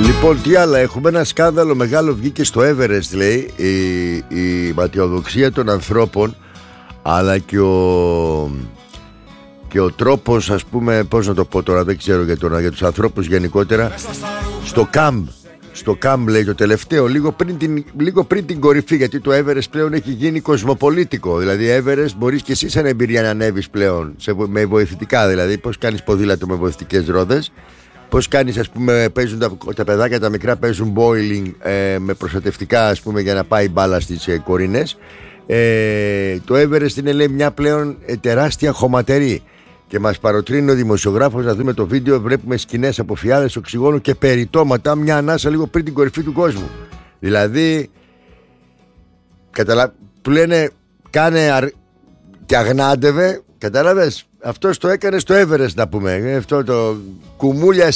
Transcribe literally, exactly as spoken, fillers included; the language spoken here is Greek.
Λοιπόν, τι άλλα έχουμε? Ένα σκάνδαλο μεγάλο βγήκε στο Everest, λέει, η, η ματιοδοξία των ανθρώπων, αλλά και ο, και ο τρόπος, ας πούμε, πώς να το πω τώρα, δεν ξέρω για, τον, για τους ανθρώπους γενικότερα. Στο κάμπ, στο κάμπ λέει το τελευταίο, λίγο πριν, την, λίγο πριν την κορυφή, γιατί το Everest πλέον έχει γίνει κοσμοπολίτικο. Δηλαδή Everest μπορείς και εσύ σαν εμπειρία να ανέβεις πλέον σε, με βοηθητικά, δηλαδή πώς κάνεις ποδήλατο με βοηθητικές ρόδες. Πώς κάνεις, ας πούμε, παίζουν τα, τα παιδάκια τα μικρά παίζουν bowling ε, με προστατευτικά, ας πούμε, για να πάει μπάλα στις ε, κορίνες. Ε, το Everest είναι, λέει, μια πλέον ε, τεράστια χωματερή. Και μας παροτρύνει ο δημοσιογράφος να δούμε το βίντεο. Βλέπουμε σκηνές από φιάλες οξυγόνου και περιτώματα, μια ανάσα λίγο πριν την κορυφή του κόσμου. Δηλαδή, καταλα... που λένε κάνε αρ... και αγνάντευε, κατάλαβες. Αυτός το έκανε στο Everest, να πούμε. Αυτό το κουμούλια